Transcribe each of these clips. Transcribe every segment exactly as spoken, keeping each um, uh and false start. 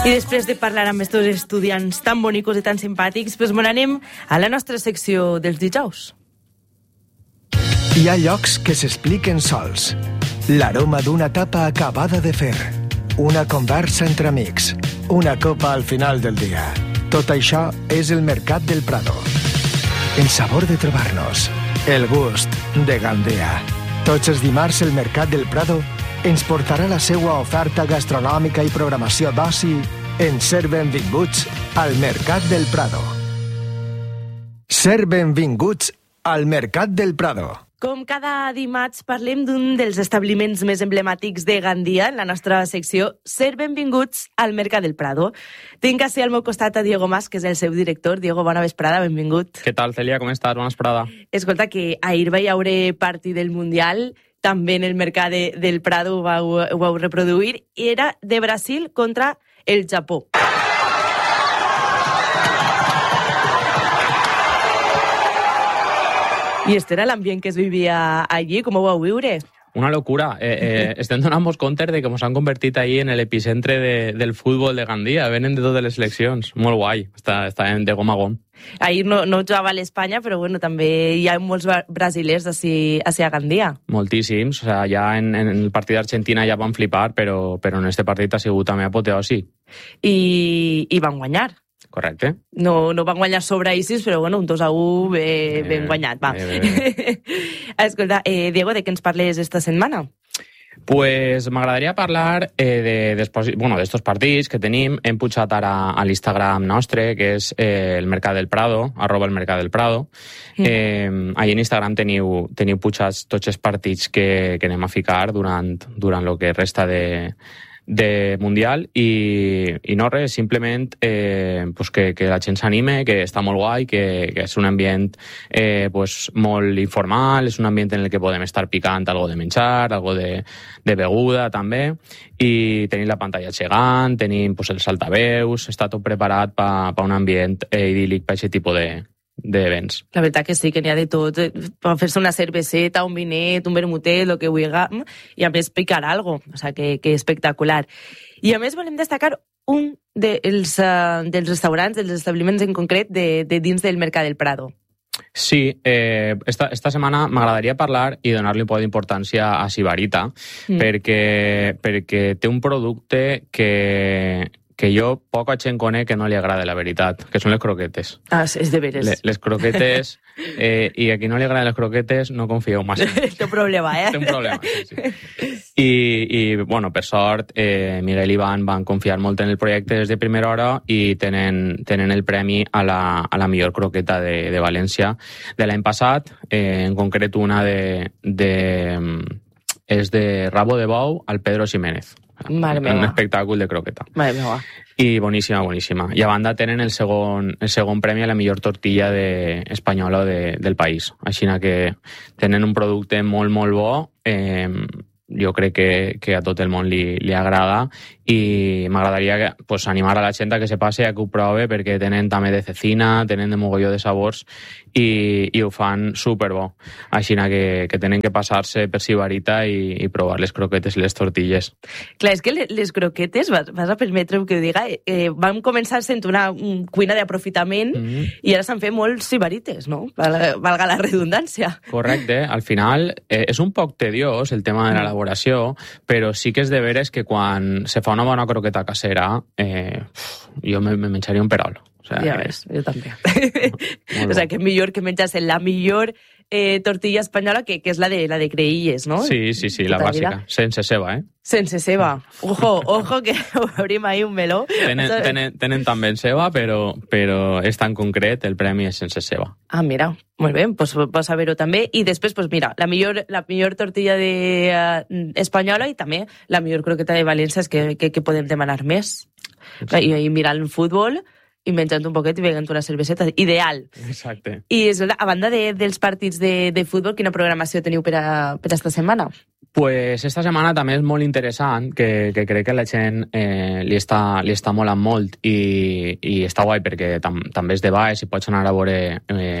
I després de parlar amb aquests estudiants tan bonicos i tan simpàtics, doncs bon anem a la nostra secció dels dijous. Hi ha llocs que s'expliquen sols. L'aroma d'una tapa acabada de fer. Una conversa entre amics. Una copa al final del dia. Tot això és el Mercat del Prado. El sabor de trobar-nos. El gust de Gandia. Tots els dimarts el Mercat del Prado ens portarà la seva oferta gastronòmica i programació d'oci en Ser benvinguts al Mercat del Prado. Ser benvinguts al Mercat del Prado. Com cada dimarts parlem d'un dels establiments més emblemàtics de Gandia en la nostra secció Ser benvinguts al Mercat del Prado. Tinc així al meu costat a Diego Mas, que és el seu director. Diego, bona vesprada, benvingut. Què tal, Celia? Com estàs? Bona vesprada. Escolta, que ahir vaig veure partit del Mundial, també en el Mercat de, del Prado ho vau, ho vau reproduir, i era de Brasil contra el Japó. I este era l'ambient que es vivia allí, com ho vau viure? Una locura. Eh, eh, estem donant-nos compte de que ens han convertit ahí en l'epicentre de, del futbol de Gandia. Venen de totes les seleccions. Molt guai. Està, està de gom a gom. Ahir no, no jugava a l'Espanya, però bueno, també hi ha molts brasilers així, així a Gandia. Moltíssims. O sea, ja en, en el partit d'Argentina ja van flipar, però, però en este partit ha sigut també apoteosi. I, i van guanyar. Correcte. No, no van guanyar sobre Isis, però bueno, un dos a u ben, ben guanyat, va. Bé, bé. Escolta, eh, Diego, de què ens parles esta setmana? Pues m'agradaria parlar eh, de, de, bueno, d'estos partits que tenim. Hem pujat ara a l'Instagram nostre, que és eh, el Mercat del Prado, arroba el Mercat del Prado. Mm. Eh, allà en Instagram teniu, teniu pujats tots els partits que, que anem a ficar durant, durant el que resta de... de Mundial i, i no res, simplement eh, pues que, que la gent s'anime, que està molt guai, que, que és un ambient eh, pues molt informal, és un ambient en el que podem estar picant algo de menjar, algo de, de beguda també, i tenim la pantalla gegant, tenim pues, els altaveus, està tot preparat per pa un ambient eh, idíl·lic per aquest tipus de d'events. La veritat que sí, que n'hi ha de tot. Per fer-se una cerveseta, un vinet, un vermutet, el que vulguem, i a més picar algo. O sigui, que, que espectacular. I a més volem destacar un dels, uh, dels restaurants, dels establiments en concret de, de dins del Mercat del Prado. Sí, eh, esta, esta setmana m'agradaria parlar i donar-li un poc d'importància a Sibarita, mm. perquè, perquè té un producte que... que jo poca gent conec que no li agrada, la veritat, que són les croquetes. Ah, és de veres. Les, les croquetes, eh, i a qui no li agraden les croquetes no confieu massa. Té un problema, eh? Té un problema, sí, sí. I, i bueno, per sort, eh, Miguel i Ivan van confiar molt en el projecte des de primera hora i tenen, tenen el premi a la, a la millor croqueta de, de València de l'any passat, eh, en concret una de, de, és de rabo de bou al Pedro Ximénez. Mare meva. Un espectacle de croqueta. Mare meva. I boníssima, boníssima. I a banda tenen el segon, el segon premi a la millor tortilla de, espanyola de, del país. Així que tenen un producte molt, molt bo. Eh, jo crec que, que a tot el món li, li agrada i m'agradaria pues, animar a la gent a que se passe, a que ho prove, perquè tenen també de cecina, tenen de mogolló de sabors i, i ho fan superbo. Així que, que tenen que passar-se per Sibarita i, i provar les croquetes i les tortilles. Clar, és que les croquetes, vas, vas a permetre que ho diga, eh, vam començar sent una un cuina d'aprofitament mm-hmm. i ara s'han fet molts sibarites, no? Valga, valga la redundància. Correcte. Al final eh, és un poc tediós el tema de l'elaboració, però sí que és de veres que quan se fa una bona croqueta casera, eh, jo me, me menjaria un perol. O sea, ja ves, jo també. O sigui, que és millor que menjas la millor eh, tortilla espanyola, que, que és la de, la de creïlles, no? Sí, sí, sí, la tota bàsica. Vida. Sense ceba, eh? Sense ceba. Ojo, ojo, que obrim ahí un meló. Tenen, tenen, tenen també ceba, però, però és tan concret, el premi és sense ceba. Ah, mira, molt bé, pues, vas saber-ho també. I després, pues, mira, la millor, la millor tortilla de, uh, espanyola i també la millor croqueta de València, és que, que, que podem demanar més. Sí. I, i mirant el futbol i menjant un poquet i beguent una cerveseta. Ideal. Exacte. I a banda de, dels partits de, de futbol, quina programació teniu per a, per a esta setmana? Pues esta setmana també és molt interessant, que, que crec que la gent eh, li, està, li està molant molt i, i està guai perquè tam, també és de baix i pots anar a veure eh,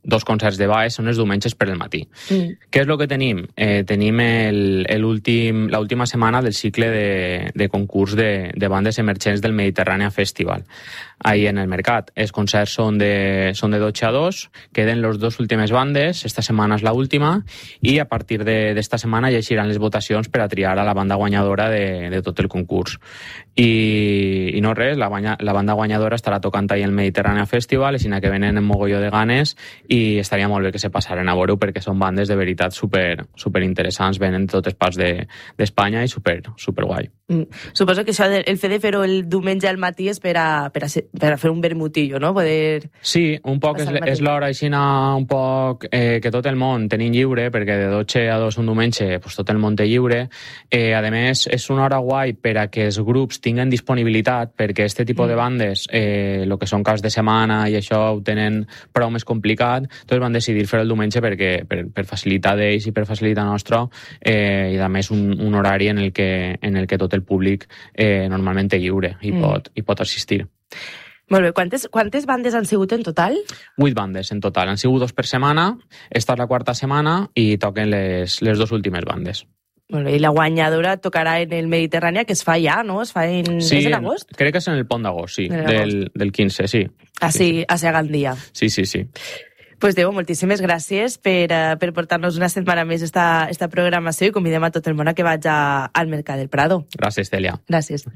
dos concerts de Baes són els diumenges per el matí. Mm. Què és el que tenim? Eh, tenim l'última setmana del cicle de, de concurs de, de bandes emergents del Mediterrània Festival. Ahí en el mercat. Els concerts són de, són de dotze a dos, queden les dues últimes bandes, esta setmana és l'última, i a partir d'esta setmana ja eixiran les votacions per a triar a la banda guanyadora de, de tot el concurs. I, i no res, la, banya, la banda guanyadora estarà tocant ahí el Mediterrània Festival, així que venen en mogolló de ganes, i estaria molt bé que se passaren a veure perquè són bandes de veritat super, super interessants, venen de totes parts d'Espanya de, i super, super guai. Mm. Suposo que això, el fet de fer-ho el diumenge al matí és per a, per a, per a fer un vermutillo, no? Poder... Sí, un poc és, és l'hora així un poc eh, que tot el món tenim lliure, perquè de dotze a dos un diumenge pues, tot el món té lliure. Eh, a més, és una hora guai per a que els grups tinguen disponibilitat, perquè aquest tipus mm. de bandes, el eh, que són caps de setmana i això ho tenen prou més complicat, tots van decidir fer el diumenge perquè, per, per facilitar d'ells i per facilitar nostra, eh, i a més un, un horari en el que, en el que tot el públic eh, normalment té lliure i, mm. pot, i pot assistir. Molt bé. Quantes, quantes bandes han sigut en total? Vuit bandes en total. Han sigut dos per setmana, esta és la quarta setmana i toquen les, les dues últimes bandes. Molt bé. I la guanyadora tocarà en el Mediterrània, que es fa ja, no? Es fa en... Sí, és en agost? Crec que és en el pont d'agost, sí, del, del quinze, sí. Ah, sí, a Segandia. Sí, sí, sí. Pues Déu, moltíssimes gràcies per, uh, per portar-nos una setmana més esta, esta programació i convidem a tot el món a que vaig a, al Mercat del Prado. Gràcies, Celia. Gràcies.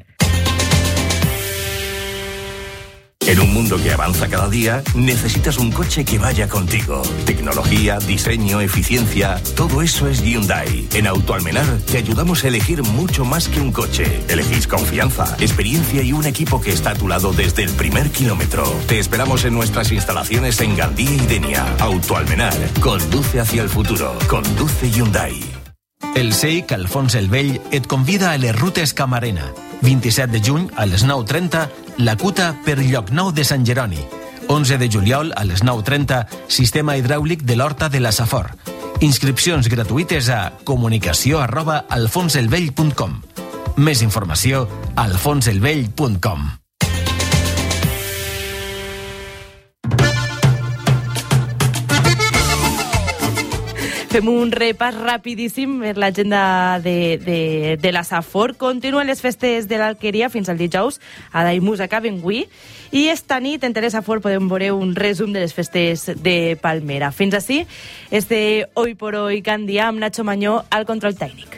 En un mundo que avanza cada día, necesitas un coche que vaya contigo. Tecnología, diseño, eficiencia, todo eso es Hyundai. En Autoalmenar te ayudamos a elegir mucho más que un coche. Elegís confianza, experiencia y un equipo que está a tu lado desde el primer kilómetro. Te esperamos en nuestras instalaciones en Gandía y Denia. Autoalmenar, conduce hacia el futuro. Conduce Hyundai. El S E I C Alfons el Vell et convida a les rutes Camarena. vint-i-set de juny a les nou trenta, la Cuta per Llocnou de Sant Jeroni. onze de juliol a les nou trenta, sistema hidràulic de l'Horta de la Safor. Inscripcions gratuïtes a comunicació arroba alfonselvell punt com. Més informació a alfonselvell punt com. Fem un repàs rapidíssim per l'agenda de, de, de la Safor. Continuen les festes de l'Alqueria fins al dijous a Daimús acaben avui. I esta nit en Telesafor podem veure un resum de les festes de Palmera. Fins ací, este Hoy por Hoy Gandia amb Nacho Mañó al control tècnic.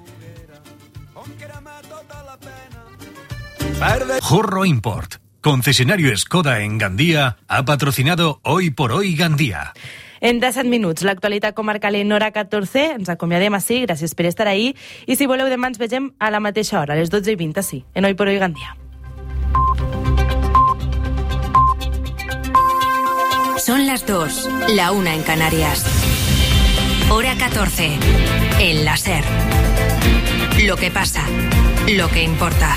Jorro Import, concesionario Skoda en Gandía, ha patrocinado Hoy por Hoy Gandía. En disset minuts, l'actualitat comarcal en hora catorze. Ens acomiadem així, gràcies per estar ahí. I si voleu, demà ens vegem a la mateixa hora, a les dotze i vint, així, en Hoy por Hoy Gandia. Son las dos, la una en Canarias. Hora catorce, en la SER. Lo que pasa, lo que importa.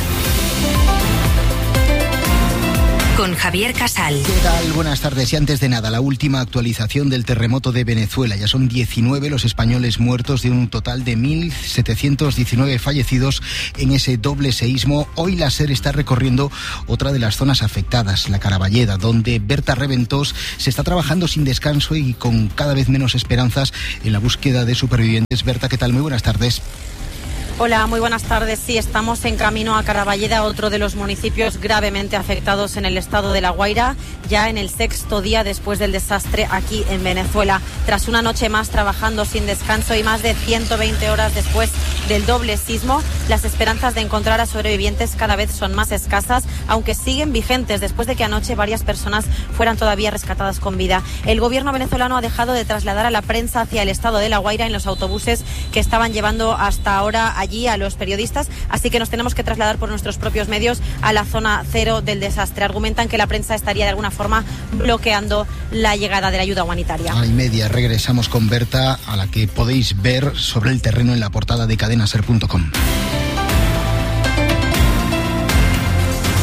Con Javier Casal. ¿Qué tal? Buenas tardes. Y antes de nada, la última actualización del terremoto de Venezuela. Ya son diecinueve los españoles muertos de un total de mil setecientos diecinueve fallecidos en ese doble seísmo. Hoy la SER está recorriendo otra de las zonas afectadas, la Caraballeda, donde Berta Reventós se está trabajando sin descanso y con cada vez menos esperanzas en la búsqueda de supervivientes. Berta, ¿qué tal? Muy buenas tardes. Hola, muy buenas tardes. Sí, estamos en camino a Caraballeda, otro de los municipios gravemente afectados en el estado de La Guaira, ya en el sexto día después del desastre aquí en Venezuela. Tras una noche más trabajando sin descanso y más de ciento veinte horas después del doble sismo, las esperanzas de encontrar a sobrevivientes cada vez son más escasas, aunque siguen vigentes después de que anoche varias personas fueran todavía rescatadas con vida. El gobierno venezolano ha dejado de trasladar a la prensa hacia el estado de La Guaira en los autobuses que estaban llevando hasta ahora allí a los periodistas, así que nos tenemos que trasladar por nuestros propios medios a la zona cero del desastre. Argumentan que la prensa estaría de alguna forma bloqueando la llegada de la ayuda humanitaria. A y media regresamos con Berta, a la que podéis ver sobre el terreno en la portada de cadena ser punto com.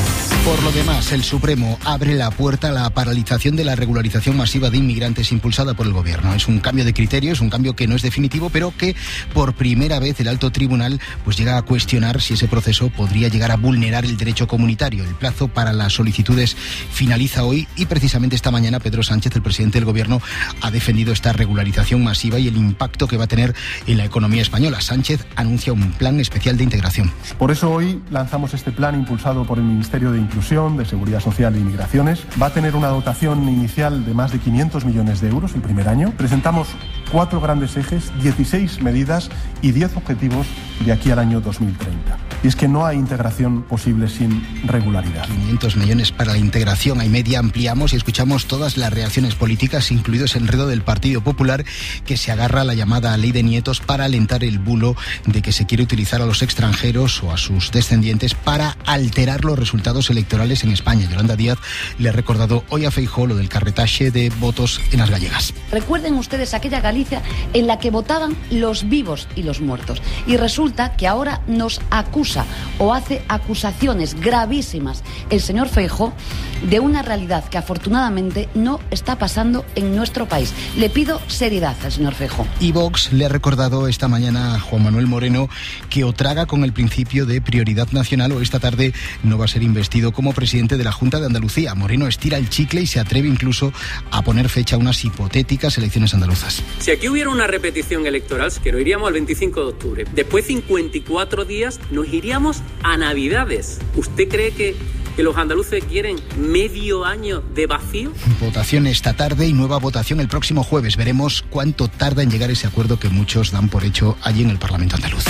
Por lo demás, el Supremo abre la puerta a la paralización de la regularización masiva de inmigrantes impulsada por el Gobierno. Es un cambio de criterio, es un cambio que no es definitivo, pero que por primera vez el alto tribunal pues llega a cuestionar si ese proceso podría llegar a vulnerar el derecho comunitario. El plazo para las solicitudes finaliza hoy y precisamente esta mañana Pedro Sánchez, el presidente del Gobierno, ha defendido esta regularización masiva y el impacto que va a tener en la economía española. Sánchez anuncia un plan especial de integración. Por eso hoy lanzamos este plan impulsado por el Ministerio de Inclusión, de Seguridad Social e Inmigraciones. Va a tener una dotación inicial de más de quinientos millones de euros el primer año. Presentamos cuatro grandes ejes, dieciséis medidas y diez objetivos de aquí al año dos mil treinta. Y es que no hay integración posible sin regularidad. quinientos millones para la integración. A media ampliamos y escuchamos todas las reacciones políticas, incluido ese enredo del Partido Popular, que se agarra a la llamada ley de nietos para alentar el bulo de que se quiere utilizar a los extranjeros o a sus descendientes para alterar los resultados electorales en España. Yolanda Díaz le ha recordado hoy a Feijóo lo del carretaje de votos en las gallegas. Recuerden ustedes aquella Galicia en la que votaban los vivos y los muertos. Y resulta que ahora nos acusa o hace acusaciones gravísimas el señor Feijóo de una realidad que afortunadamente no está pasando en nuestro país. Le pido seriedad al señor Feijóo. Y Vox le ha recordado esta mañana a Juan Manuel Moreno que o traga con el principio de prioridad nacional o esta tarde no va a ser investido como presidente de la Junta de Andalucía. Moreno estira el chicle y se atreve incluso a poner fecha a unas hipotéticas elecciones andaluzas. Si aquí hubiera una repetición electoral, que nos iríamos al veinticinco de octubre. Después de cincuenta y cuatro días nos iríamos a Navidades. ¿Usted cree que, que los andaluces quieren medio año de vacío? Votación esta tarde y nueva votación el próximo jueves. Veremos cuánto tarda en llegar ese acuerdo que muchos dan por hecho allí en el Parlamento andaluz.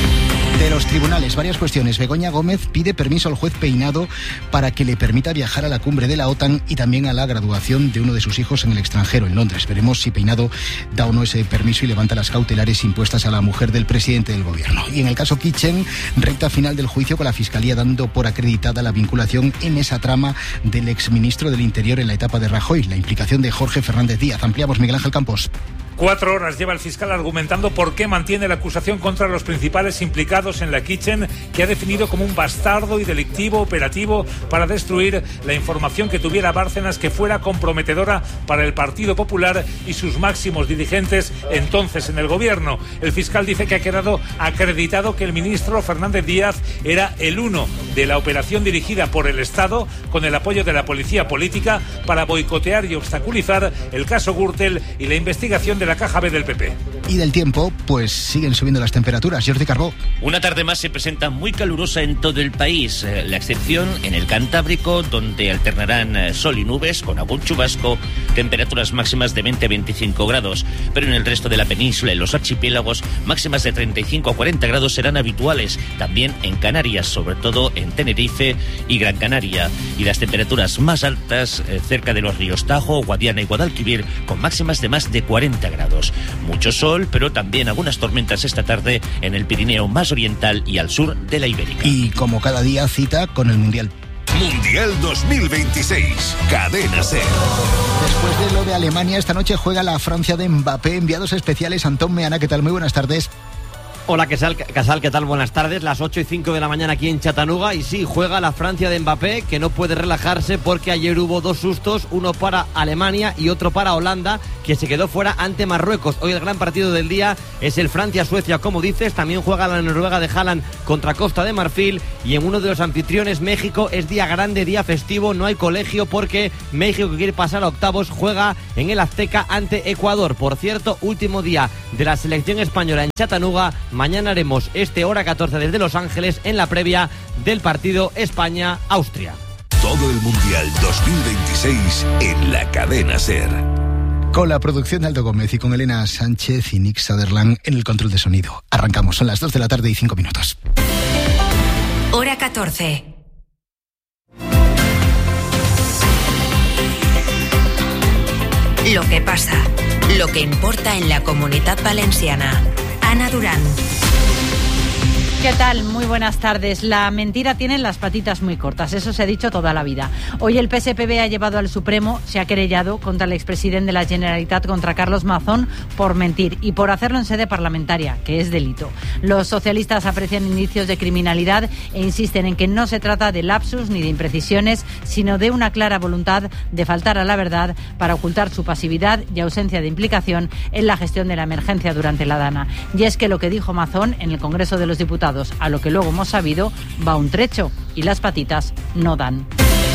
De los tribunales, varias cuestiones. Begoña Gómez pide permiso al juez Peinado para que le permita viajar a la cumbre de la OTAN y también a la graduación de uno de sus hijos en el extranjero, en Londres. Veremos si Peinado da o no ese permiso y levanta las cautelares impuestas a la mujer del presidente del gobierno. Y en el caso Kitchen, recta final del juicio con la Fiscalía dando por acreditada la vinculación en esa trama del exministro del Interior en la etapa de Rajoy, la implicación de Jorge Fernández Díaz. Ampliamos, Miguel Ángel Campos. Cuatro horas lleva el fiscal argumentando por qué mantiene la acusación contra los principales implicados en la Kitchen, que ha definido como un bastardo y delictivo operativo para destruir la información que tuviera Bárcenas que fuera comprometedora para el Partido Popular y sus máximos dirigentes entonces en el gobierno. El fiscal dice que ha quedado acreditado que el ministro Fernández Díaz era el uno de la operación dirigida por el Estado con el apoyo de la policía política para boicotear y obstaculizar el caso Gürtel y la investigación de la Caja B del P P. Y del tiempo, pues siguen subiendo las temperaturas. Jordi Carbó. Una tarde más se presenta muy calurosa en todo el país, la excepción en el Cantábrico, donde alternarán sol y nubes con algún chubasco, temperaturas máximas de veinte a veinticinco grados, pero en el resto de la península y los archipiélagos, máximas de treinta y cinco a cuarenta grados serán habituales, también en Canarias, sobre todo en Tenerife y Gran Canaria, y las temperaturas más altas eh, cerca de los ríos Tajo, Guadiana y Guadalquivir, con máximas de más de cuarenta grados. Mucho sol, pero también algunas tormentas esta tarde en el Pirineo más oriental y al sur de la Ibérica. Y como cada día, cita con el Mundial. Mundial dos mil veintiséis, Cadena SER. Después de lo de Alemania, esta noche juega la Francia de Mbappé. Enviados especiales, Antón Meana, ¿qué tal? Muy buenas tardes. Hola, Casal, Casal, ¿qué tal? Buenas tardes. Las ocho y cinco de la mañana aquí en Chattanooga. Y sí, juega la Francia de Mbappé, que no puede relajarse porque ayer hubo dos sustos, uno para Alemania y otro para Holanda, que se quedó fuera ante Marruecos. Hoy el gran partido del día es el Francia-Suecia, como dices. También juega la Noruega de Haaland contra Costa de Marfil. Y en uno de los anfitriones, México, es día grande, día festivo. No hay colegio porque México, que quiere pasar a octavos, juega en el Azteca ante Ecuador. Por cierto, último día de la selección española en Chattanooga. Mañana haremos este hora catorce desde Los Ángeles en la previa del partido España-Austria. Todo el Mundial dos mil veintiséis en la Cadena SER. Con la producción de Aldo Gómez y con Elena Sánchez y Nick Sutherland en el control de sonido. Arrancamos, son las dos de la tarde y cinco minutos. Hora catorce. Lo que pasa, lo que importa en la Comunitat Valenciana. Ana Durán. ¿Qué tal? Muy buenas tardes. La mentira tiene las patitas muy cortas, eso se ha dicho toda la vida. Hoy el P S P B ha llevado al Supremo, se ha querellado contra el expresidente de la Generalitat, contra Carlos Mazón, por mentir y por hacerlo en sede parlamentaria, que es delito. Los socialistas aprecian indicios de criminalidad e insisten en que no se trata de lapsus ni de imprecisiones, sino de una clara voluntad de faltar a la verdad para ocultar su pasividad y ausencia de implicación en la gestión de la emergencia durante la Dana. Y es que lo que dijo Mazón en el Congreso de los Diputados, a lo que luego hemos sabido, va un trecho y las patitas no dan.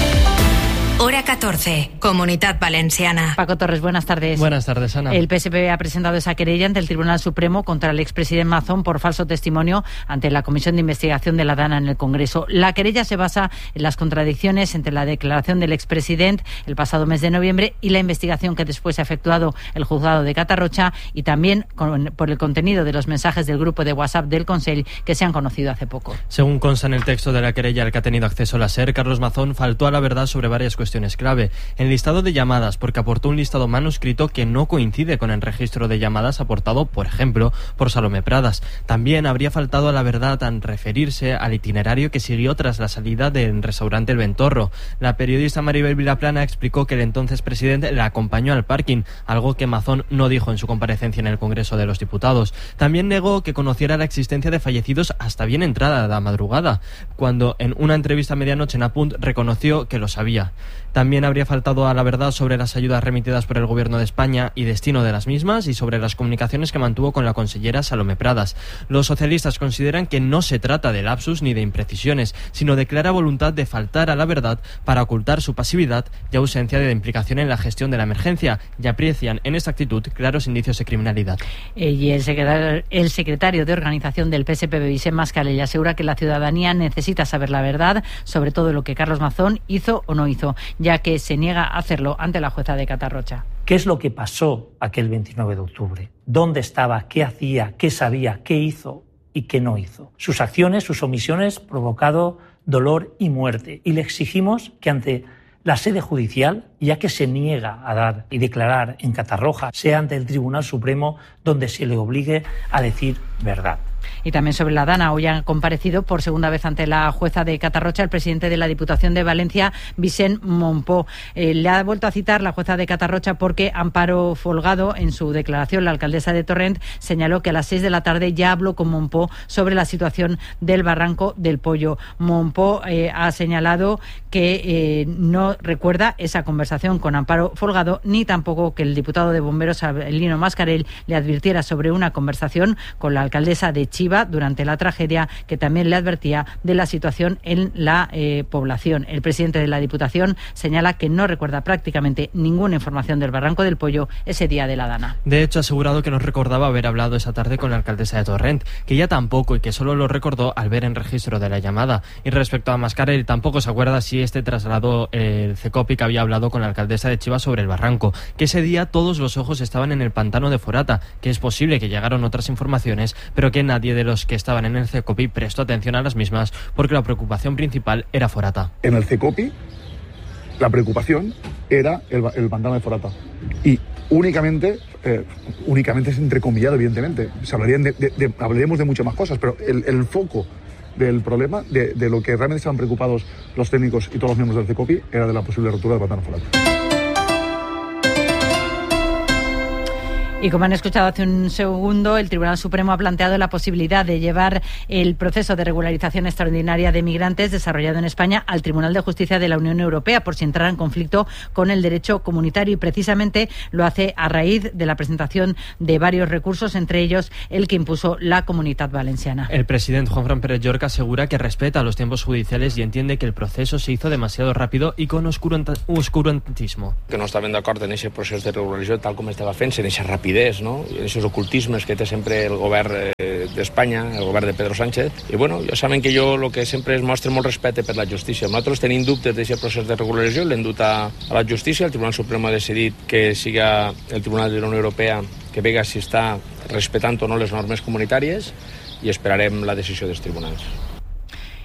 Hora catorce, Comunidad Valenciana. Paco Torres, buenas tardes. Buenas tardes, Ana. El P S P B ha presentado esa querella ante el Tribunal Supremo contra el expresidente Mazón por falso testimonio ante la Comisión de Investigación de la Dana en el Congreso. La querella se basa en las contradicciones entre la declaración del expresidente el pasado mes de noviembre y la investigación que después ha efectuado el juzgado de Catarrocha, y también con, por el contenido de los mensajes del grupo de WhatsApp del Consell que se han conocido hace poco. Según consta en el texto de la querella al que ha tenido acceso la SER, Carlos Mazón faltó a la verdad sobre varias cuestiones clave. El listado de llamadas, porque aportó un listado manuscrito que no coincide con el registro de llamadas aportado, por ejemplo, por Salomé Pradas. También habría faltado a la verdad al referirse al itinerario que siguió tras la salida del restaurante El Ventorro. La periodista Maribel Vilaplana explicó que el entonces presidente la acompañó al parking, algo que Mazón no dijo en su comparecencia en el Congreso de los Diputados. También negó que conociera la existencia de fallecidos hasta bien entrada la madrugada, cuando en una entrevista a medianoche en Apunt reconoció que lo sabía. También habría faltado a la verdad sobre las ayudas remitidas por el Gobierno de España y destino de las mismas, y sobre las comunicaciones que mantuvo con la consellera Salomé Pradas. Los socialistas consideran que no se trata de lapsus ni de imprecisiones, sino de clara voluntad de faltar a la verdad para ocultar su pasividad y ausencia de implicación en la gestión de la emergencia, y aprecian en esta actitud claros indicios de criminalidad. Y el secretario, el secretario de Organización del P S P B, Vicent Mascarell, asegura que la ciudadanía necesita saber la verdad sobre todo lo que Carlos Mazón hizo o no hizo, ya que se niega a hacerlo ante la jueza de Catarrocha. ¿Qué es lo que pasó aquel veintinueve de octubre? ¿Dónde estaba? ¿Qué hacía? ¿Qué sabía? ¿Qué hizo? ¿Y qué no hizo? Sus acciones, sus omisiones provocado dolor y muerte. Y le exigimos que ante la sede judicial, ya que se niega a dar y declarar en Catarroja, sea ante el Tribunal Supremo donde se le obligue a decir verdad. Y también sobre la Dana, hoy han comparecido por segunda vez ante la jueza de Catarrocha el presidente de la Diputación de Valencia, Vicent Mompó. Eh, le ha vuelto a citar la jueza de Catarrocha porque Amparo Folgado, en su declaración, la alcaldesa de Torrent, señaló que a las seis de la tarde ya habló con Mompó sobre la situación del Barranco del Pollo. Mompó eh, ha señalado que eh, no recuerda esa conversación con Amparo Folgado, ni tampoco que el diputado de Bomberos, Abelino Mascarell, le advirtiera sobre una conversación con la alcaldesa de Chiva durante la tragedia, que también le advertía de la situación en la eh, población. El presidente de la Diputación señala que no recuerda prácticamente ninguna información del Barranco del Pollo ese día de la Dana. De hecho, ha asegurado que no recordaba haber hablado esa tarde con la alcaldesa de Torrent, que ya tampoco, y que solo lo recordó al ver en registro de la llamada. Y respecto a Mascarell, tampoco se acuerda si este trasladó el CECOPI que había hablado con la alcaldesa de Chiva sobre el barranco, que ese día todos los ojos estaban en el pantano de Forata, que es posible que llegaron otras informaciones, pero que nadie de los que estaban en el CECOPI prestó atención a las mismas, porque la preocupación principal era Forata. En el CECOPI la preocupación era el, el pantano de Forata, y únicamente, eh, únicamente es entrecomillado, evidentemente, se hablarían de, de, de, hablaríamos de muchas más cosas, pero el, el foco del problema, de, de lo que realmente estaban preocupados los técnicos y todos los miembros del CECOPI, era de la posible rotura del pantano de Forata. Y como han escuchado hace un segundo, el Tribunal Supremo ha planteado la posibilidad de llevar el proceso de regularización extraordinaria de migrantes desarrollado en España al Tribunal de Justicia de la Unión Europea por si entrara en conflicto con el derecho comunitario, y precisamente lo hace a raíz de la presentación de varios recursos, entre ellos el que impuso la Comunitat Valenciana. El presidente Juanfran Pérez Llorca asegura que respeta los tiempos judiciales y entiende que el proceso se hizo demasiado rápido y con oscurantismo. Que no estaven d'acord en aquest procés de regularització tal com estava fent, en aquesta rapidesa, no? En aquests ocultismes que té sempre el govern eh, d'Espanya, el govern de Pedro Sánchez. I bueno, ja saben que jo el que sempre es mostra molt respecte per la justícia. Nosaltres tenim dubtes d'aquest procés de regularització, l'hem dut a, a la justícia, el Tribunal Supremo ha decidit que siga el Tribunal de la Unió Europea que vega si està respectant o no les normes comunitàries, i esperarem la decisió dels tribunals.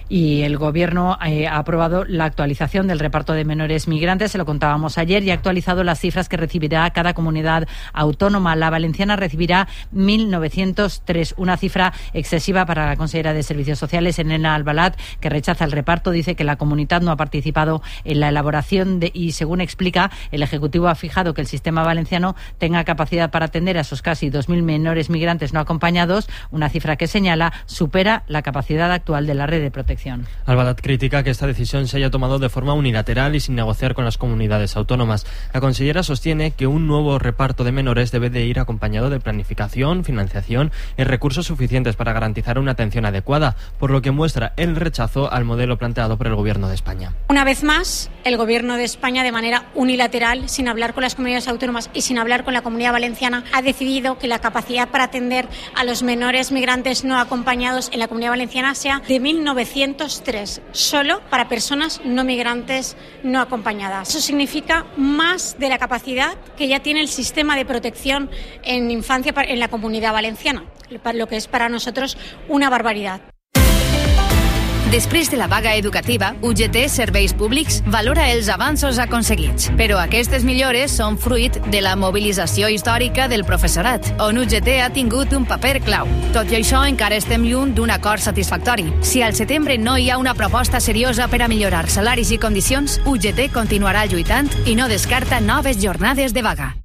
Y el Gobierno eh, ha aprobado la actualización del reparto de menores migrantes, se lo contábamos ayer, y ha actualizado las cifras que recibirá cada comunidad autónoma. La valenciana recibirá mil novecientos tres, una cifra excesiva para la consellera de Servicios Sociales, Elena Albalat, que rechaza el reparto. Dice que la comunidad no ha participado en la elaboración de, y según explica, el Ejecutivo ha fijado que el sistema valenciano tenga capacidad para atender a esos casi dos mil menores migrantes no acompañados, una cifra que señala supera la capacidad actual de la red de protección. Albalat critica que esta decisión se haya tomado de forma unilateral y sin negociar con las comunidades autónomas. La consellera sostiene que un nuevo reparto de menores debe de ir acompañado de planificación, financiación y recursos suficientes para garantizar una atención adecuada, por lo que muestra el rechazo al modelo planteado por el Gobierno de España. Una vez más, el Gobierno de España, de manera unilateral, sin hablar con las comunidades autónomas y sin hablar con la Comunidad Valenciana, ha decidido que la capacidad para atender a los menores migrantes no acompañados en la Comunidad Valenciana sea de mil novecientos tres, solo para personas no migrantes no acompañadas. Eso significa más de la capacidad que ya tiene el sistema de protección en infancia en la Comunidad Valenciana, lo que es para nosotros una barbaridad. Després de la vaga educativa, U G T Serveis Públics valora els avanços aconseguits, però aquestes millores són fruit de la mobilització històrica del professorat, on U G T ha tingut un paper clau. Tot i això, encara estem lluny d'un acord satisfactori. Si al setembre no hi ha una proposta seriosa per a millorar salaris i condicions, U G T continuarà lluitant i no descarta noves jornades de vaga.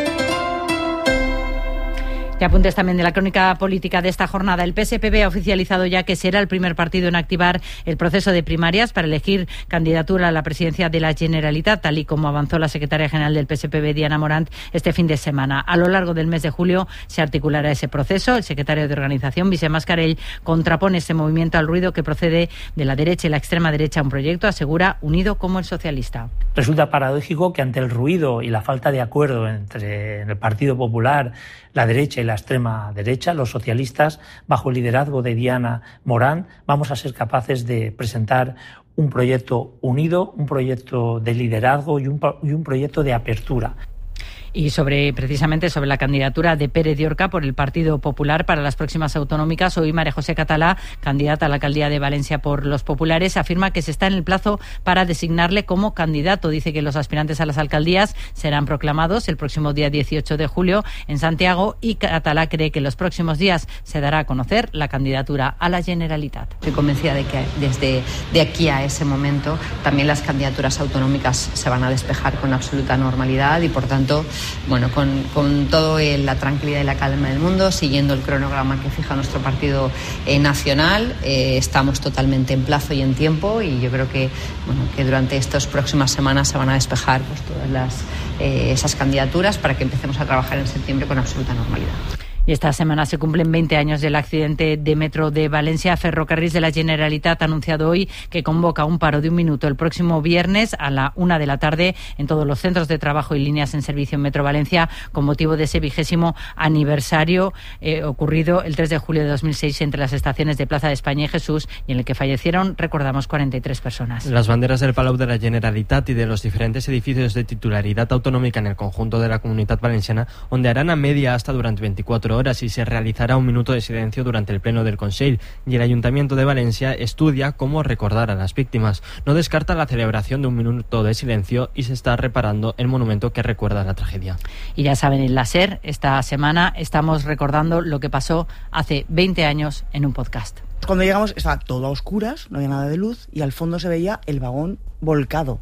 Y apuntes también de la crónica política de esta jornada. El P S P B ha oficializado ya que será el primer partido en activar el proceso de primarias para elegir candidatura a la presidencia de la Generalitat, tal y como avanzó la secretaria general del P S P B, Diana Morant, este fin de semana. A lo largo del mes de julio se articulará ese proceso. El secretario de organización, Vicent Mascarell, contrapone este movimiento al ruido que procede de la derecha y la extrema derecha, un proyecto, asegura, unido como el socialista. Resulta paradójico que ante el ruido y la falta de acuerdo entre el Partido Popular, la derecha y la extrema derecha, los socialistas, bajo el liderazgo de Diana Morant, vamos a ser capaces de presentar un proyecto unido, un proyecto de liderazgo y un, y un proyecto de apertura. Y sobre precisamente sobre la candidatura de Pere Diorca por el Partido Popular para las próximas autonómicas, hoy María José Catalá, candidata a la alcaldía de Valencia por los populares, afirma que se está en el plazo para designarle como candidato. Dice que los aspirantes a las alcaldías serán proclamados el próximo día dieciocho de julio en Santiago, y Catalá cree que en los próximos días se dará a conocer la candidatura a la Generalitat. Estoy convencida de que desde de aquí a ese momento también las candidaturas autonómicas se van a despejar con absoluta normalidad y, por tanto, bueno, con, con toda la tranquilidad y la calma del mundo, siguiendo el cronograma que fija nuestro partido eh, nacional, eh, estamos totalmente en plazo y en tiempo, y yo creo que, bueno, que durante estas próximas semanas se van a despejar pues, todas las, eh, esas candidaturas para que empecemos a trabajar en septiembre con absoluta normalidad. Y esta semana se cumplen veinte años del accidente de metro de Valencia. Ferrocarrils de la Generalitat ha anunciado hoy que convoca un paro de un minuto el próximo viernes a la una de la tarde en todos los centros de trabajo y líneas en servicio en Metro Valencia, con motivo de ese vigésimo aniversario eh, ocurrido el tres de julio de dos mil seis entre las estaciones de Plaza de España y Jesús, y en el que fallecieron, recordamos, cuarenta y tres personas. Las banderas del Palau de la Generalitat y de los diferentes edificios de titularidad autonómica en el conjunto de la Comunitat Valenciana ondearán a media asta durante veinticuatro horas y se realizará un minuto de silencio durante el pleno del Consell, y el Ayuntamiento de Valencia estudia cómo recordar a las víctimas. No descarta la celebración de un minuto de silencio y se está reparando el monumento que recuerda la tragedia. Y ya saben, en la SER esta semana estamos recordando lo que pasó hace veinte años en un podcast. Cuando llegamos estaba todo a oscuras, no había nada de luz, y al fondo se veía el vagón volcado.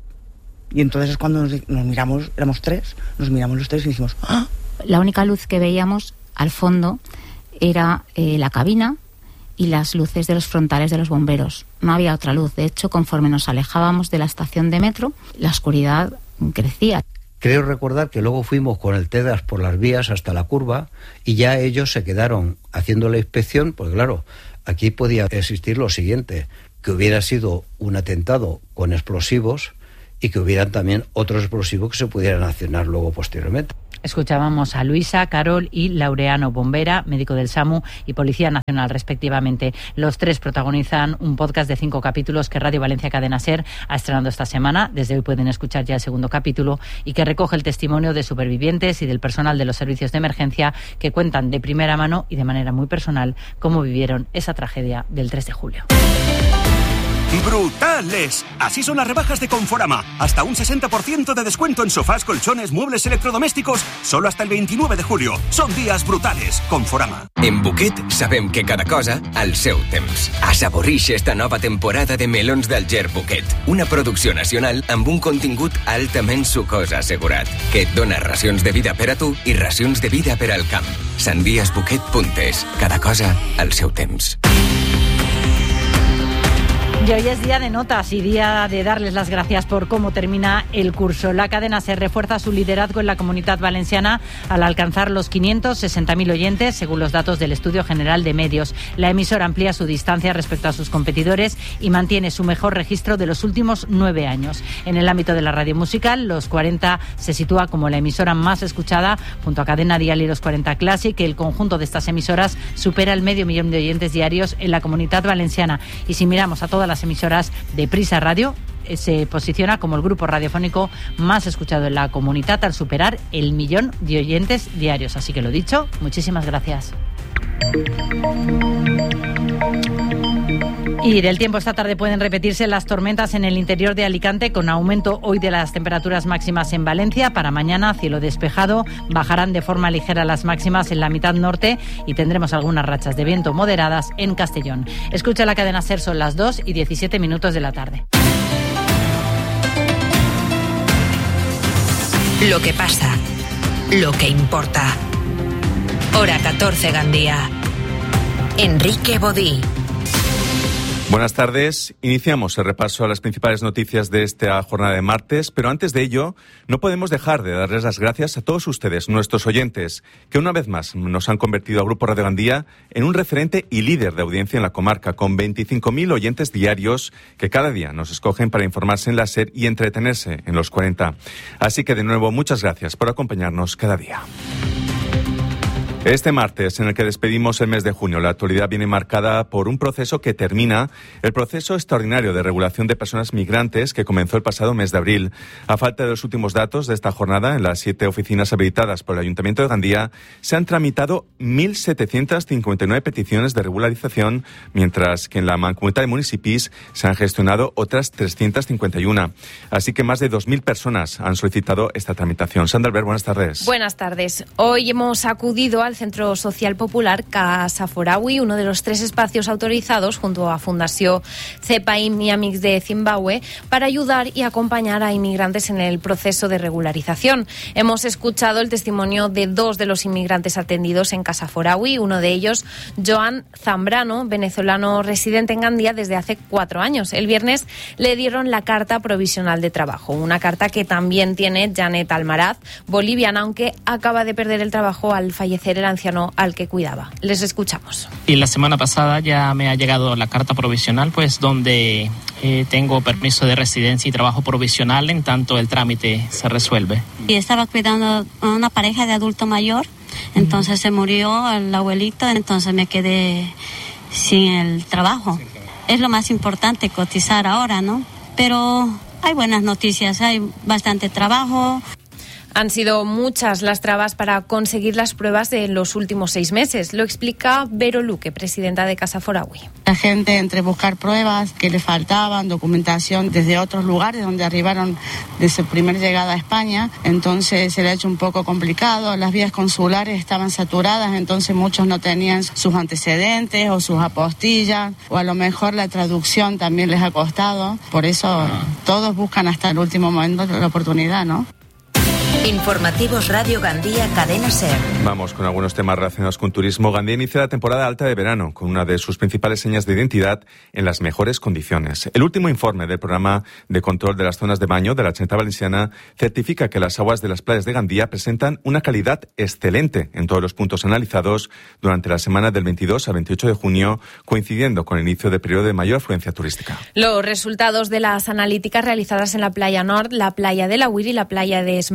Y entonces es cuando nos, nos miramos, éramos tres, nos miramos los tres y dijimos ¡ah! La única luz que veíamos al fondo era eh, la cabina y las luces de los frontales de los bomberos. No había otra luz. De hecho, conforme nos alejábamos de la estación de metro, la oscuridad crecía. Creo recordar que luego fuimos con el TEDAS por las vías hasta la curva, y ya ellos se quedaron haciendo la inspección, porque claro, aquí podía existir lo siguiente, que hubiera sido un atentado con explosivos y que hubieran también otros explosivos que se pudieran accionar luego posteriormente. Escuchábamos a Luisa, Carol y Laureano, bombera, médico del SAMU y Policía Nacional, respectivamente. Los tres protagonizan un podcast de cinco capítulos que Radio Valencia Cadena SER ha estrenado esta semana. Desde hoy pueden escuchar ya el segundo capítulo, y que recoge el testimonio de supervivientes y del personal de los servicios de emergencia, que cuentan de primera mano y de manera muy personal cómo vivieron esa tragedia del tres de julio. ¡Brutales! Así son las rebajas de Conforama. Hasta un sesenta por ciento de descuento en sofás, colchones, muebles electrodomésticos. Solo hasta el veintinueve de julio. Son días brutales. Conforama. En Buquet sabem que cada cosa al seu temps. Assaborix esta nova temporada de melons d'Alger Buquet. Una producció nacional amb un contingut altament sucós assegurat, que et dona racions de vida per a tu i racions de vida per al camp. Sandies Buquet punt es. Cada cosa al seu temps. Y hoy es día de notas y día de darles las gracias por cómo termina el curso. La cadena SER refuerza su liderazgo en la Comunitat Valenciana al alcanzar los quinientos sesenta mil oyentes, según los datos del Estudio General de Medios. La emisora amplía su distancia respecto a sus competidores y mantiene su mejor registro de los últimos nueve años. En el ámbito de la radio musical, Los cuarenta se sitúa como la emisora más escuchada, junto a Cadena Dial y Los cuarenta Classic. El conjunto de estas emisoras supera el medio millón de oyentes diarios en la Comunitat Valenciana. Y si miramos a todas las emisoras de Prisa Radio, se posiciona como el grupo radiofónico más escuchado en la comunidad al superar el millón de oyentes diarios. Así que lo dicho, muchísimas gracias. Y del tiempo, esta tarde pueden repetirse las tormentas en el interior de Alicante, con aumento hoy de las temperaturas máximas en Valencia. Para mañana, cielo despejado, bajarán de forma ligera las máximas en la mitad norte y tendremos algunas rachas de viento moderadas en Castellón. Escucha la cadena SER, son las dos y diecisiete minutos de la tarde. Lo que pasa, lo que importa. Hora catorce, Gandía. Enrique Bodí. Buenas tardes. Iniciamos el repaso a las principales noticias de esta jornada de martes, pero antes de ello no podemos dejar de darles las gracias a todos ustedes, nuestros oyentes, que una vez más nos han convertido a Grupo Radio Gandía en un referente y líder de audiencia en la comarca, con veinticinco mil oyentes diarios que cada día nos escogen para informarse en la SER y entretenerse en los cuarenta. Así que de nuevo, muchas gracias por acompañarnos cada día. Este martes, en el que despedimos el mes de junio, la actualidad viene marcada por un proceso que termina el proceso extraordinario de regulación de personas migrantes que comenzó el pasado mes de abril. A falta de los últimos datos de esta jornada, en las siete oficinas habilitadas por el Ayuntamiento de Gandía, se han tramitado mil setecientas cincuenta y nueve peticiones de regularización, mientras que en la Mancomunitat de Municipis se han gestionado otras trescientas cincuenta y una. Así que más de dos mil personas han solicitado esta tramitación. Sandra Albert, buenas tardes. Buenas tardes. Hoy hemos acudido al Centro Social Popular Casa Foraui, uno de los tres espacios autorizados junto a Fundació CEPAIM y Amics de Zimbabue para ayudar y acompañar a inmigrantes en el proceso de regularización. Hemos escuchado el testimonio de dos de los inmigrantes atendidos en Casa Foraui, uno de ellos, Joan Zambrano, venezolano residente en Gandía desde hace cuatro años. El viernes le dieron la carta provisional de trabajo, una carta que también tiene Janet Almaraz, boliviana, aunque acaba de perder el trabajo al fallecer el anciano al que cuidaba. Les escuchamos. Y la semana pasada ya me ha llegado la carta provisional, pues donde eh, tengo permiso de residencia y trabajo provisional en tanto el trámite se resuelve. Y estaba cuidando a una pareja de adulto mayor, entonces uh-huh. se murió el abuelito, entonces me quedé sin el trabajo. Es lo más importante, cotizar ahora, ¿no? Pero hay buenas noticias, hay bastante trabajo. Han sido muchas las trabas para conseguir las pruebas de los últimos seis meses. Lo explica Vero Luque, presidenta de Casa Foraui. La gente, entre buscar pruebas que le faltaban, documentación desde otros lugares donde arribaron de su primer llegada a España, entonces se le ha hecho un poco complicado. Las vías consulares estaban saturadas, entonces muchos no tenían sus antecedentes o sus apostillas, o a lo mejor la traducción también les ha costado. Por eso todos buscan hasta el último momento la oportunidad, ¿no? Informativos Radio Gandía, Cadena SER. Vamos con algunos temas relacionados con turismo. Gandía inicia la temporada alta de verano con una de sus principales señas de identidad en las mejores condiciones. El último informe del programa de control de las zonas de baño de la Generalitat Valenciana certifica que las aguas de las playas de Gandía presentan una calidad excelente en todos los puntos analizados durante la semana del veintidós al veintiocho de junio, coincidiendo con el inicio del periodo de mayor afluencia turística. Los resultados de las analíticas realizadas en la playa Nord, la playa de la Huir y la playa de Esmarens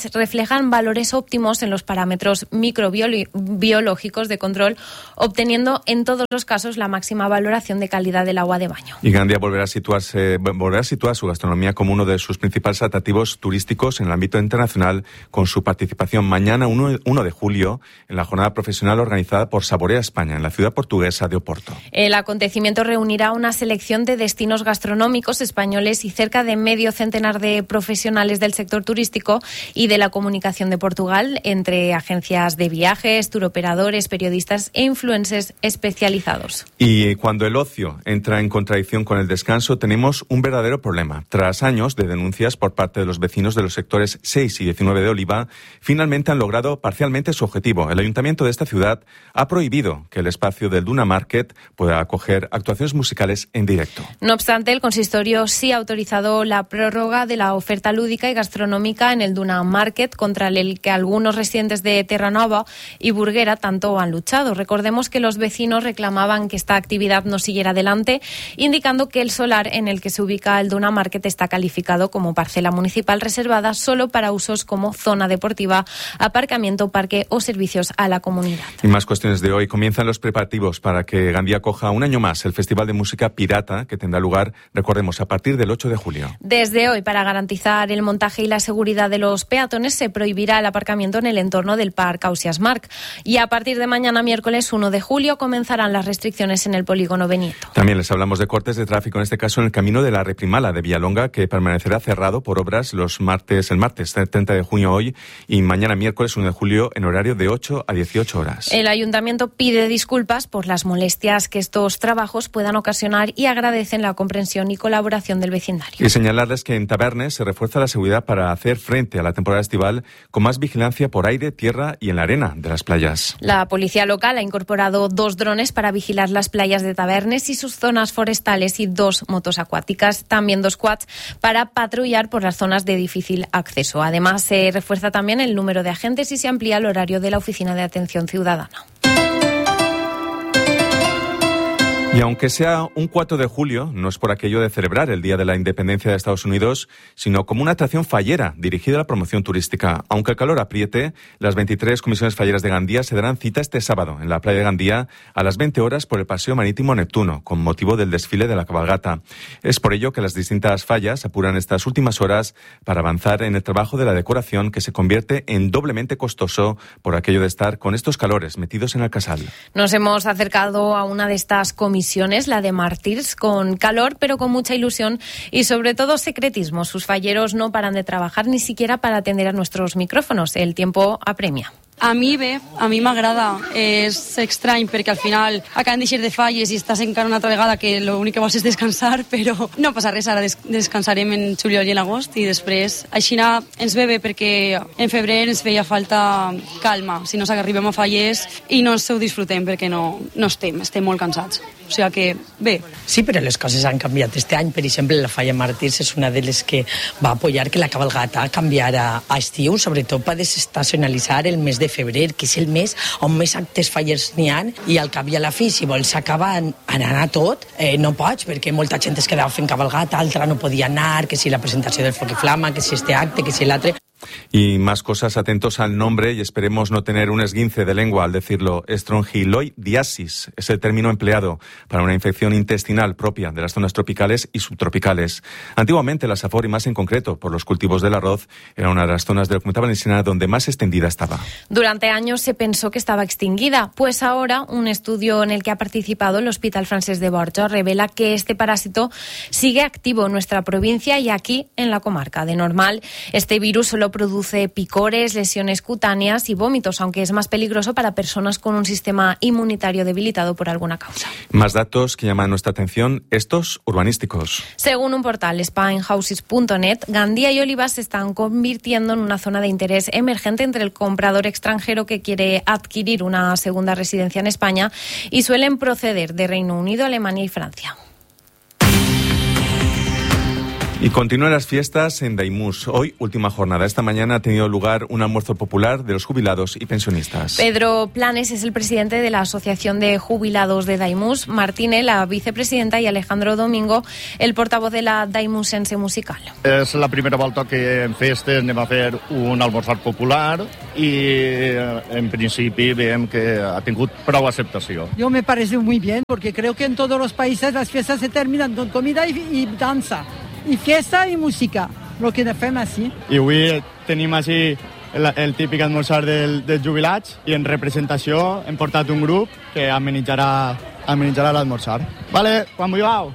Valls reflejan valores óptimos en los parámetros microbiológicos de control, obteniendo en todos los casos la máxima valoración de calidad del agua de baño. Y Gandia volverá a situarse, volverá a situar su gastronomía como uno de sus principales atractivos turísticos en el ámbito internacional, con su participación mañana uno de julio en la jornada profesional organizada por Saborea España en la ciudad portuguesa de Oporto. El acontecimiento reunirá una selección de destinos gastronómicos españoles y cerca de medio centenar de profesionales del sector turístico y de la comunicación de Portugal, entre agencias de viajes, turoperadores, periodistas e influencers especializados. Y cuando el ocio entra en contradicción con el descanso, tenemos un verdadero problema. Tras años de denuncias por parte de los vecinos de los sectores seis y diecinueve de Oliva, finalmente han logrado parcialmente su objetivo. El ayuntamiento de esta ciudad ha prohibido que el espacio del Duna Market pueda acoger actuaciones musicales en directo. No obstante, el consistorio sí ha autorizado la prórroga de la oferta lúdica y gastronómica en el Duna Market, contra el que algunos residentes de Terranova y Burguera tanto han luchado. Recordemos que los vecinos reclamaban que esta actividad no siguiera adelante, indicando que el solar en el que se ubica el Duna Market está calificado como parcela municipal reservada solo para usos como zona deportiva, aparcamiento, parque o servicios a la comunidad. Y más cuestiones de hoy. Comienzan los preparativos para que Gandía acoja un año más el Festival de Música Pirata, que tendrá lugar, recordemos, a partir del ocho de julio. Desde hoy, para garantizar el montaje y la seguridad de los peatones, se prohibirá el aparcamiento en el entorno del Parc Ausiàs Marc. Y a partir de mañana, miércoles uno de julio, comenzarán las restricciones en el polígono Benito. También les hablamos de cortes de tráfico, en este caso en el camino de la Reprimala de Villalonga, que permanecerá cerrado por obras los martes, el martes treinta de junio hoy y mañana miércoles uno de julio en horario de ocho a dieciocho horas. El ayuntamiento pide disculpas por las molestias que estos trabajos puedan ocasionar y agradecen la comprensión y colaboración del vecindario. Y señalarles que en Tabernes se refuerza la seguridad para hacer frente a la temporada estival con más vigilancia por aire, tierra y en la arena de las playas. La policía local ha incorporado dos drones para vigilar las playas de Tabernes y sus zonas forestales y dos motos acuáticas, también dos quads para patrullar por las zonas de difícil acceso. Además, se refuerza también el número de agentes y se amplía el horario de la Oficina de Atención Ciudadana. Y aunque sea un cuatro de julio, no es por aquello de celebrar el Día de la Independencia de Estados Unidos, sino como una atracción fallera dirigida a la promoción turística. Aunque el calor apriete, las veintitrés comisiones falleras de Gandía se darán cita este sábado en la playa de Gandía a las veinte horas por el Paseo Marítimo Neptuno, con motivo del desfile de la cabalgata. Es por ello que las distintas fallas apuran estas últimas horas para avanzar en el trabajo de la decoración, que se convierte en doblemente costoso por aquello de estar con estos calores metidos en el casal. Nos hemos acercado a una de estas comisiones, la de Mártirs, con calor pero con mucha ilusión y sobre todo secretismo. Sus falleros no paran de trabajar ni siquiera para atender a nuestros micrófonos. El tiempo apremia. A mi bé, a mi m'agrada. És estrany perquè al final acaben d'eixir de falles i estàs encara una altra vegada que l'únic que vols és descansar, però no passa res, ara des descansarem en juliol i en agost i després així ens ve bé perquè en febrer ens feia falta calma, si no arribem a falles i no ens ho disfrutem perquè no, no estem, estem molt cansats. O sigui que bé. Sí, però les coses han canviat este any. Per exemple, la Falla Màrtirs és una de les que va apoyar que la cabalgata canviara a estiu, sobretot per desestacionalitzar el mes de febrer, que és el mes on més actes fallers n'hi ha, i al cap i a la fi, si vols acabar anant a tot, eh, no pots, perquè molta gent es quedava fent cabalgata, altra no podia anar, que si la presentació del Foc i Flama, que si este acte, que si l'altre. Y más cosas, atentos al nombre y esperemos no tener un esguince de lengua al decirlo. Estrongiloidiasis es el término empleado para una infección intestinal propia de las zonas tropicales y subtropicales. Antiguamente la Safor, y más en concreto por los cultivos del arroz, era una de las zonas de la Comunidad Valenciana donde más extendida estaba. Durante años se pensó que estaba extinguida, pues ahora un estudio en el que ha participado el Hospital Francés de Borja revela que este parásito sigue activo en nuestra provincia y aquí en la comarca. De normal, este virus solo produce picores, lesiones cutáneas y vómitos, aunque es más peligroso para personas con un sistema inmunitario debilitado por alguna causa. Más datos que llaman nuestra atención, estos urbanísticos. Según un portal, spainhouses punto net, Gandía y Olivas se están convirtiendo en una zona de interés emergente entre el comprador extranjero que quiere adquirir una segunda residencia en España y suelen proceder de Reino Unido, Alemania y Francia. Y continúan las fiestas en Daimús. Hoy, última jornada. Esta mañana ha tenido lugar un almuerzo popular de los jubilados y pensionistas. Pedro Planes es el presidente de la Asociación de Jubilados de Daimús, Martínez, la vicepresidenta, y Alejandro Domingo, el portavoz de la Daimusense Musical. És la primera volta que en festes anem a fer un almorzar popular i en principi veiem que ha tingut prou aceptació. Yo me parece muy bien porque creo que en todos los países las fiestas se terminan con comida y, y danza. I fiesta i música, el que fem així. I avui tenim així el, el típic almorzar del, dels jubilats i en representació hem portat un grup que amenitzarà, amenitzarà l'almorzar. Vale, quan vulgueu.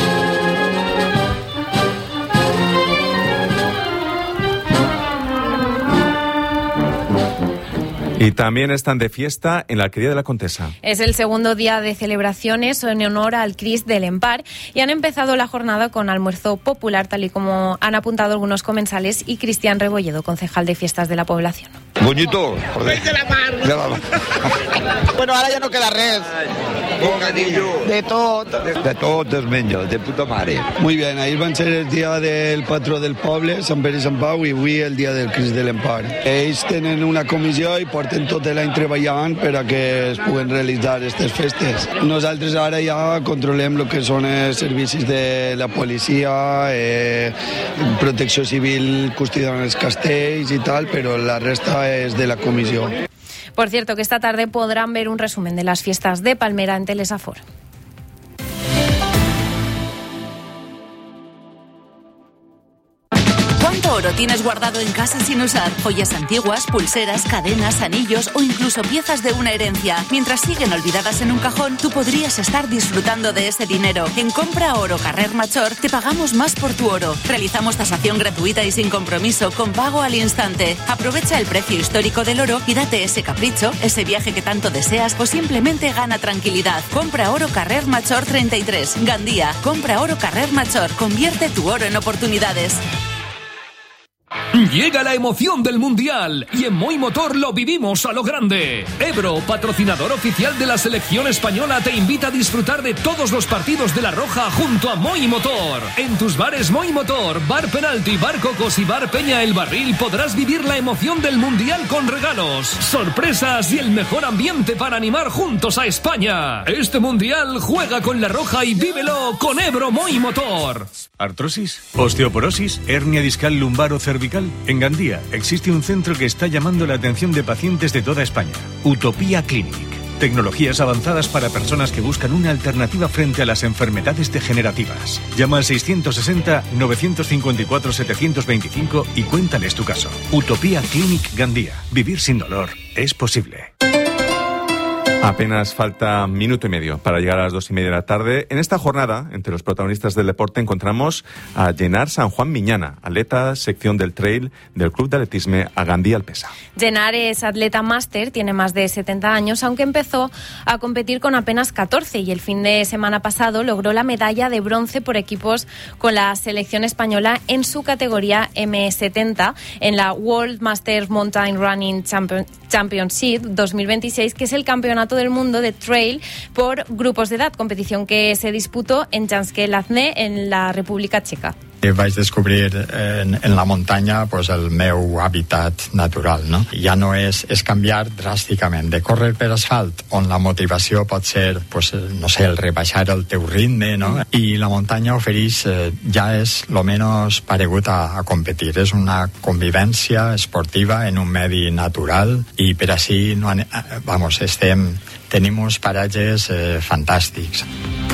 Y también están de fiesta en la Alquería de la Contesa. Es el segundo día de celebraciones en honor al Crist del Empar y han empezado la jornada con almuerzo popular, tal y como han apuntado algunos comensales y Cristian Rebolledo, concejal de fiestas de la población. Buñito, joder. De la mar. De la mar. Bueno, ahora ya no queda res. Bocadillo. De tot. De, de tot es menja, de puta mare. Muy bien, ahir van ser el dia del patró del poble, Sant Pere i Sant Pau, i avui el dia del Crist de l'Empar. Ells tenen una comissió i porten tot l'any treballant per a que es puguen realitzar aquestes festes. Nosaltres ara ja controlem el que són els servicis de la policia, eh, protecció civil custodiant els castells i tal, però la resta es de la comisión. Por cierto, que esta tarde podrán ver un resumen de las fiestas de Palmera en Telesafor. ¿Cuánto oro tienes guardado en casa sin usar? Joyas antiguas, pulseras, cadenas, anillos o incluso piezas de una herencia. Mientras siguen olvidadas en un cajón, tú podrías estar disfrutando de ese dinero. En Compra Oro Carrer Major te pagamos más por tu oro. Realizamos tasación gratuita y sin compromiso, con pago al instante. Aprovecha el precio histórico del oro y date ese capricho, ese viaje que tanto deseas o simplemente gana tranquilidad. Compra Oro Carrer Major treinta y tres, Gandía. Compra Oro Carrer Major. Convierte tu oro en oportunidades. Llega la emoción del Mundial y en Moi Motor lo vivimos a lo grande. Ebro, patrocinador oficial de la selección española, te invita a disfrutar de todos los partidos de La Roja junto a Moi Motor. En tus bares Moi Motor, Bar Penalti, Bar Cocos y Bar Peña El Barril podrás vivir la emoción del Mundial con regalos, sorpresas y el mejor ambiente para animar juntos a España. Este Mundial juega con La Roja y vívelo con Ebro Moi Motor. ¿Artrosis? ¿Osteoporosis? ¿Hernia discal lumbar o cervical? En Gandía existe un centro que está llamando la atención de pacientes de toda España. Utopía Clinic. Tecnologías avanzadas para personas que buscan una alternativa frente a las enfermedades degenerativas. Llama al seiscientos sesenta, novecientos cincuenta y cuatro, setecientos veinticinco y cuéntales tu caso. Utopía Clinic Gandía. Vivir sin dolor es posible. Apenas falta minuto y medio para llegar a las dos y media de la tarde. En esta jornada, entre los protagonistas del deporte, encontramos a Genar San Juan Miñana, atleta sección del trail del Club de Atletismo a Gandía Alpesa. Genar es atleta máster, tiene más de setenta años, aunque empezó a competir con apenas catorce y el fin de semana pasado logró la medalla de bronce por equipos con la selección española en su categoría eme setenta en la World Masters Mountain Running Champion- Championship dos mil veintiséis, que es el campeonato del mundo de trail por grupos de edad, competición que se disputó en Janské-Lázně, en la República Checa. Vaig descobrir en, en la muntanya pues, el meu hàbitat natural, no? Ja no és, és canviar dràsticament de córrer per asfalt, on la motivació pot ser, pues, no sé, el rebaixar el teu ritme, no? I la muntanya ofereix, eh, ja és lo menos paregut a, a competir. És una convivència esportiva en un medi natural i per així no, vamos, estem, tenim uns paratges eh, fantàstics.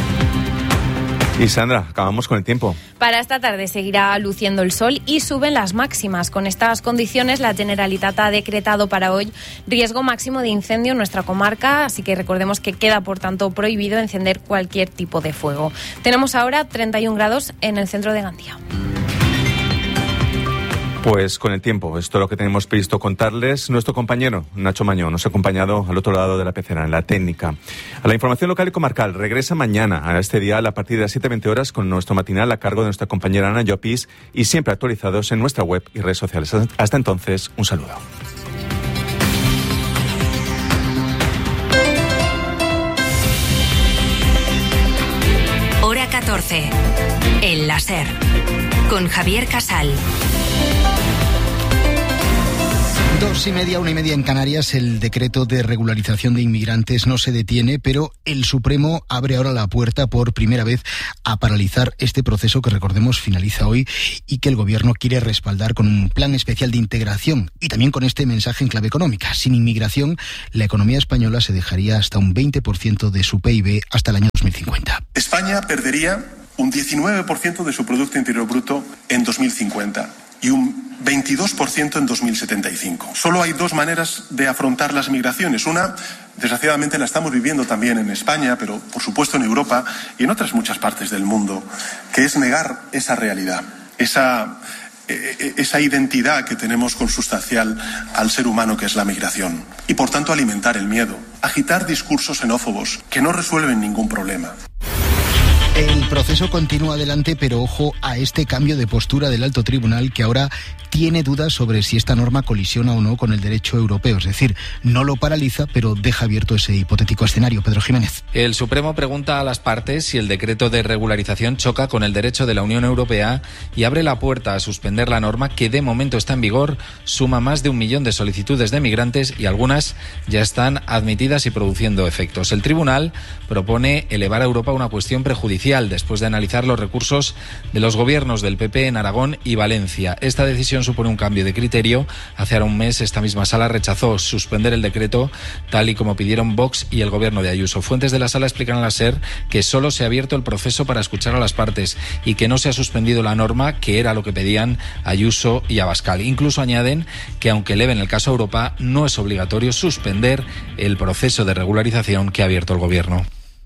Y Sandra, acabamos con el tiempo. Para esta tarde seguirá luciendo el sol y suben las máximas. Con estas condiciones, la Generalitat ha decretado para hoy riesgo máximo de incendio en nuestra comarca, así que recordemos que queda, por tanto, prohibido encender cualquier tipo de fuego. Tenemos ahora treinta y un grados en el centro de Gandía. Pues con el tiempo, esto es lo que tenemos previsto contarles. Nuestro compañero Nacho Mañón nos ha acompañado al otro lado de la pecera, en la técnica. A la información local y comarcal regresa mañana a este día a partir de las siete veinte horas con nuestro matinal a cargo de nuestra compañera Ana Llopis y siempre actualizados en nuestra web y redes sociales. Hasta entonces, un saludo. Hora catorce. El láser. con Javier Casal. Dos y media, una y media en Canarias. El decreto de regularización de inmigrantes no se detiene, pero el Supremo abre ahora la puerta por primera vez a paralizar este proceso que, recordemos, finaliza hoy y que el Gobierno quiere respaldar con un plan especial de integración y también con este mensaje en clave económica. Sin inmigración, la economía española se dejaría hasta un veinte por ciento de su P I B hasta el año dos mil cincuenta. España perdería un diecinueve por ciento de su Producto Interior Bruto en dos mil cincuenta. Y un veintidós por ciento en dos mil setenta y cinco. Solo hay dos maneras de afrontar las migraciones. Una, desgraciadamente, la estamos viviendo también en España, pero por supuesto en Europa y en otras muchas partes del mundo, que es negar esa realidad, esa, eh, esa identidad que tenemos consustancial al ser humano que es la migración. Y por tanto alimentar el miedo, agitar discursos xenófobos que no resuelven ningún problema. El proceso continúa adelante, pero ojo a este cambio de postura del Alto Tribunal, que ahora tiene dudas sobre si esta norma colisiona o no con el derecho europeo. Es decir, no lo paraliza, pero deja abierto ese hipotético escenario. Pedro Jiménez. El Supremo pregunta a las partes si el decreto de regularización choca con el derecho de la Unión Europea y abre la puerta a suspender la norma que de momento está en vigor, suma más de un millón de solicitudes de migrantes y algunas ya están admitidas y produciendo efectos. El Tribunal propone elevar a Europa una cuestión prejudicial después de analizar los recursos de los gobiernos del P P en Aragón y Valencia. Esta decisión supone un cambio de criterio. Hace ahora un mes esta misma sala rechazó suspender el decreto tal y como pidieron Vox y el gobierno de Ayuso. Fuentes de la sala explican a la SER que solo se ha abierto el proceso para escuchar a las partes y que no se ha suspendido la norma, que era lo que pedían Ayuso y Abascal. Incluso añaden que aunque eleven el caso a Europa, no es obligatorio suspender el proceso de regularización que ha abierto el gobierno.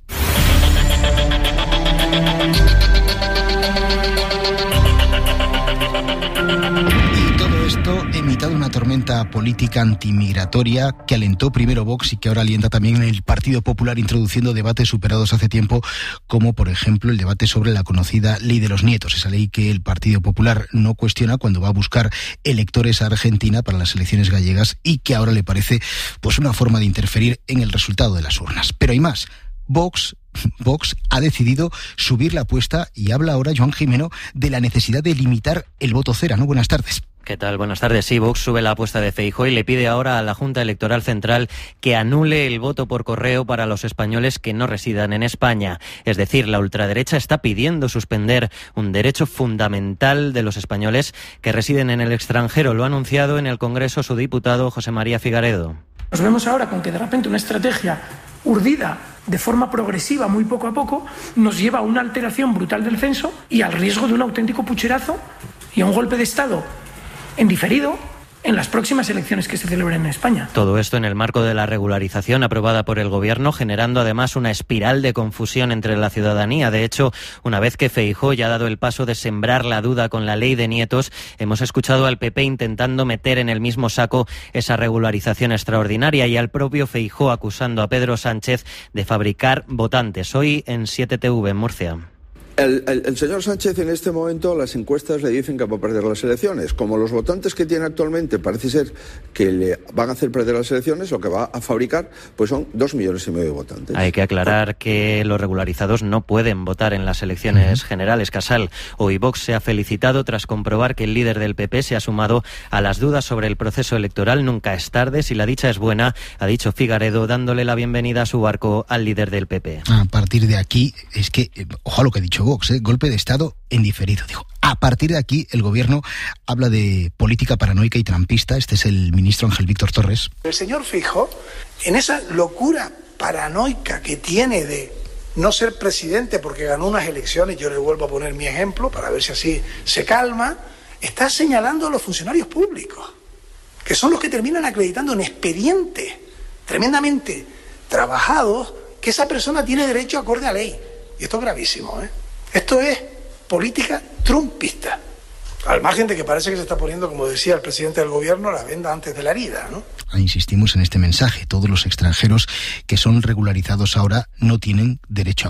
En mitad de una tormenta política antimigratoria que alentó primero Vox y que ahora alienta también el Partido Popular, introduciendo debates superados hace tiempo, como por ejemplo el debate sobre la conocida Ley de los Nietos, esa ley que el Partido Popular no cuestiona cuando va a buscar electores a Argentina para las elecciones gallegas y que ahora le parece pues una forma de interferir en el resultado de las urnas. Pero hay más. Vox Vox ha decidido subir la apuesta y habla ahora Joan Gimeno de la necesidad de limitar el voto cera, ¿no? Buenas tardes. ¿Qué tal? Buenas tardes. Sí, Vox sube la apuesta de Feijóo y le pide ahora a la Junta Electoral Central que anule el voto por correo para los españoles que no residan en España. Es decir, la ultraderecha está pidiendo suspender un derecho fundamental de los españoles que residen en el extranjero. Lo ha anunciado en el Congreso su diputado José María Figaredo. Nos vemos ahora con que de repente una estrategia urdida de forma progresiva, muy poco a poco, nos lleva a una alteración brutal del censo y al riesgo de un auténtico pucherazo y a un golpe de Estado en diferido en las próximas elecciones que se celebren en España. Todo esto en el marco de la regularización aprobada por el Gobierno, generando además una espiral de confusión entre la ciudadanía. De hecho, una vez que Feijóo ya ha dado el paso de sembrar la duda con la ley de nietos, hemos escuchado al P P intentando meter en el mismo saco esa regularización extraordinaria y al propio Feijóo acusando a Pedro Sánchez de fabricar votantes. Hoy en siete T V en Murcia. El, el, el señor Sánchez en este momento las encuestas le dicen que va a perder las elecciones. Como los votantes que tiene actualmente parece ser que le van a hacer perder las elecciones, lo que va a fabricar pues son dos millones y medio de votantes. Hay que aclarar que los regularizados no pueden votar en las elecciones generales. Casal, hoy Vox se ha felicitado tras comprobar que el líder del P P se ha sumado a las dudas sobre el proceso electoral. Nunca es tarde, si la dicha es buena, ha dicho Figaredo, dándole la bienvenida a su barco al líder del P P. A partir de aquí, es que, ojo a lo que ha dicho Vox, ¿eh? Golpe de Estado en diferido. Dijo, a partir de aquí el Gobierno habla de política paranoica y trampista. Este es el ministro Ángel Víctor Torres. El señor Feijóo, en esa locura paranoica que tiene de no ser presidente porque ganó unas elecciones, yo le vuelvo a poner mi ejemplo para ver si así se calma, está señalando a los funcionarios públicos, que son los que terminan acreditando en expedientes tremendamente trabajados que esa persona tiene derecho acorde a ley. Y esto es gravísimo, ¿eh? Esto es política trumpista. Al margen de que parece que se está poniendo, como decía el presidente del Gobierno, la venda antes de la herida, ¿no? Insistimos en este mensaje. Todos los extranjeros que son regularizados ahora no tienen derecho a voto.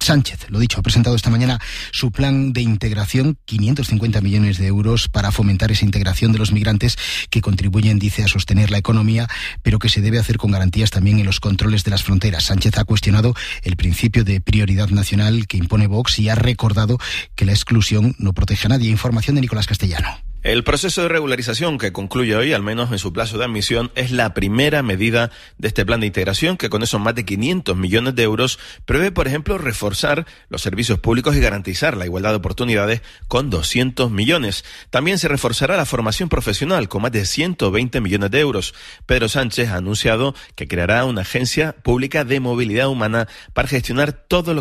Sánchez, lo dicho, ha presentado esta mañana su plan de integración, quinientos cincuenta millones de euros para fomentar esa integración de los migrantes que contribuyen, dice, a sostener la economía, pero que se debe hacer con garantías también en los controles de las fronteras. Sánchez ha cuestionado el principio de prioridad nacional que impone Vox y ha recordado que la exclusión no protege a nadie. Información de Nicolás Castellano. El proceso de regularización que concluye hoy, al menos en su plazo de admisión, es la primera medida de este plan de integración que con esos más de quinientos millones de euros prevé, por ejemplo, reforzar los servicios públicos y garantizar la igualdad de oportunidades con doscientos millones. También se reforzará la formación profesional con más de ciento veinte millones de euros. Pedro Sánchez ha anunciado que creará una agencia pública de movilidad humana para gestionar todo lo